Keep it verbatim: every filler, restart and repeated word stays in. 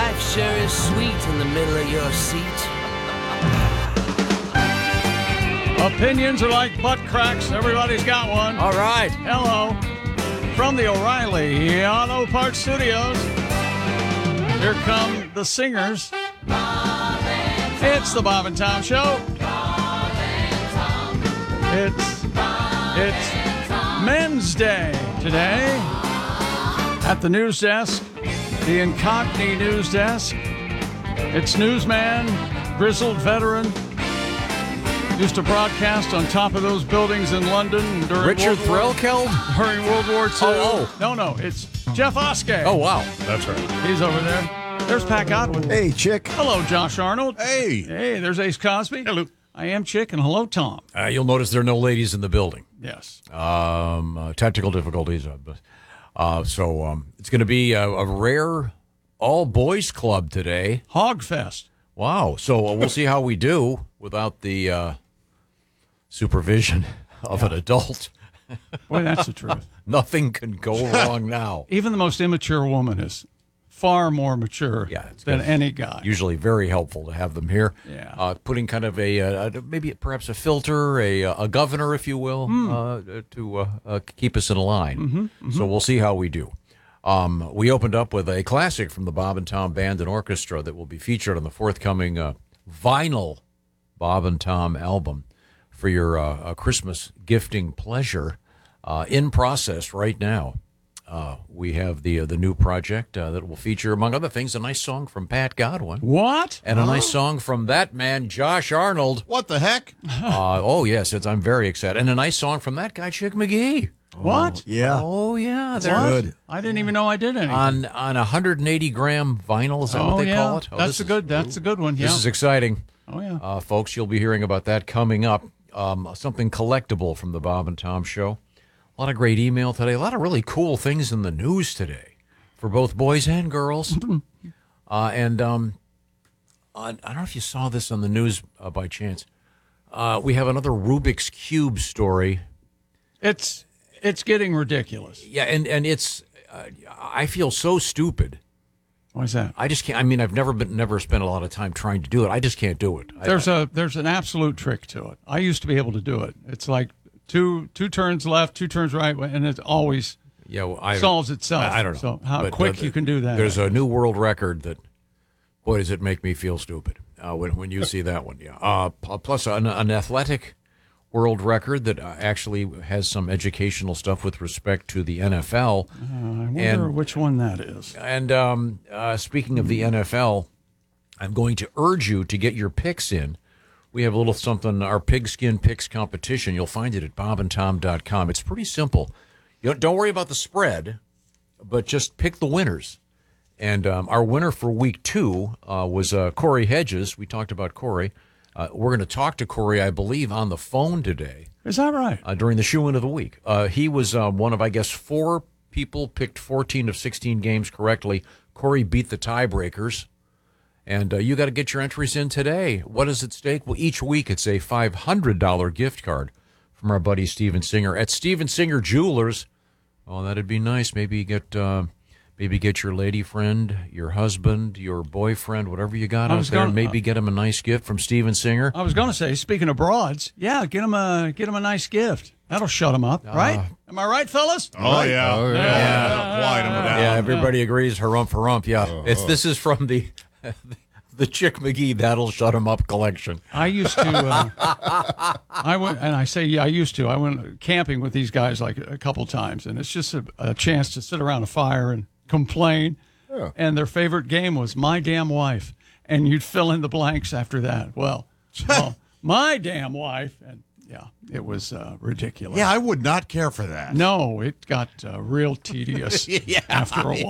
Life sure is sweet in the middle of your seat. Opinions are like butt cracks. Everybody's got one. All right. Hello. From the O'Reilly Auto Parts Studios, here come the singers. It's the Bob and Tom Show. It's, it's Men's Day today. At the news desk, the Incognito news desk, it's newsman, grizzled veteran, used to broadcast on top of those buildings in London during Richard World Threlkeld? War, during World War Two. Oh, oh. No, no, it's Jeff Oskey. Oh, wow. That's right. He's over there. There's Pat Godwin. Hey, Chick. Hello, Josh Arnold. Hey. Hey, there's Ace Cosby. Hello. I am Chick, and hello, Tom. Uh, you'll notice there are no ladies in the building. Yes. Um, uh, technical difficulties. Uh, but, uh, so um, it's going to be a, a rare all-boys club today. Hogfest. Wow. So uh, we'll see how we do without the uh, supervision of yeah. an adult. Boy, that's the truth. Nothing can go wrong now. Even the most immature woman is far more mature yeah, it's than good. any guy. Usually very helpful to have them here. Yeah. Uh, putting kind of a, uh, maybe perhaps a filter, a, a governor, if you will, mm. uh, to uh, uh, keep us in line. Mm-hmm, mm-hmm. So we'll see how we do. Um, we opened up with a classic from the Bob and Tom Band and Orchestra that will be featured on the forthcoming uh, vinyl Bob and Tom album for your uh, Christmas gifting pleasure. Uh, in process right now. Uh, we have the uh, the new project uh, that will feature, among other things, a nice song from Pat Godwin. What? And a huh? nice song from that man, Josh Arnold. What the heck? uh, oh, yes, it's, I'm very excited. And a nice song from that guy, Chick McGee. What? Oh, yeah. Oh, yeah. That's They're good. I didn't even know I did anything. On on one hundred eighty gram vinyl, is that oh, what they yeah. call it? Oh, that's a good. That's a good one. Yeah. This is exciting. Oh yeah. Uh, folks, you'll be hearing about that coming up. Um, something collectible from the Bob and Tom Show. A lot of great email today. A lot of really cool things in the news today for both boys and girls. uh, and um, I don't know if you saw this on the news uh, by chance. Uh, we have another Rubik's Cube story. It's it's getting ridiculous. Yeah, and, and it's uh, I feel so stupid. Why is that? I just can't. I mean, I've never been never spent a lot of time trying to do it. I just can't do it. There's I, a there's an absolute trick to it. I used to be able to do it. It's like Two two turns left, two turns right, and it always yeah, well, I, solves itself. I, I don't know. So how but, quick uh, you can do that. There's a new world record that, boy, does it make me feel stupid uh, when when you see that one. Yeah. Uh, plus an, an athletic world record that uh, actually has some educational stuff with respect to the N F L. Uh, I wonder and, which one that is. And um, uh, speaking of the N F L, I'm going to urge you to get your picks in. We have a little something, our pigskin picks competition. You'll find it at bob and tom dot com. It's pretty simple. You don't, don't worry about the spread, but just pick the winners. And um, our winner for week two uh, was uh, Corey Hedges. We talked about Corey. Uh, we're going to talk to Corey, I believe, on the phone today. Is that right? Uh, during the shoe-in of the week. Uh, he was uh, one of, I guess, four people picked fourteen of sixteen games correctly. Corey beat the tiebreakers. And uh, you got to get your entries in today. What is at stake? Well, each week it's a five hundred dollars gift card from our buddy Steven Singer at Steven Singer Jewelers. Oh, that'd be nice. Maybe get uh, maybe get your lady friend, your husband, your boyfriend, whatever you got out there. Gonna, maybe uh, get him a nice gift from Steven Singer. I was going to say, speaking of broads, yeah, get him a get him a nice gift. That'll shut him up, uh, right? Am I right, fellas? Oh right? yeah, oh, yeah. yeah. Quiet him down. Yeah, everybody agrees. Harump, harump. Yeah, uh, it's this is from the. The Chick McGee That'll Shut 'Em Up collection. I used to, uh, I went, and I say, yeah, I used to. I went camping with these guys like a couple times, and it's just a, a chance to sit around a fire and complain. Yeah. And their favorite game was My Damn Wife, and you'd fill in the blanks after that. Well, well my damn wife, and yeah, it was uh, ridiculous. Yeah, I would not care for that. No, it got uh, real tedious yeah, after a while.